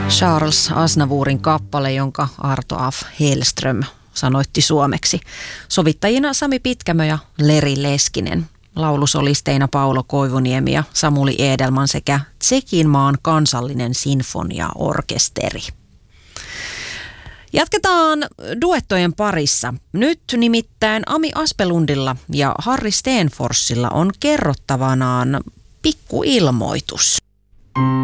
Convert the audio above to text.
Charles Aznavourin kappale, jonka Arto Af Hellström sanoitti suomeksi. Sovittajina Sami Pitkämö ja Leri Leskinen. Laulusolisteina Paulo Koivuniemi ja Samuli Edelman sekä Tšekinmaan kansallinen sinfoniaorkesteri. Jatketaan duettojen parissa. Nyt nimittäin Ami Aspelundilla ja Harri Stenforssilla on kerrottavanaan pikkuilmoitus.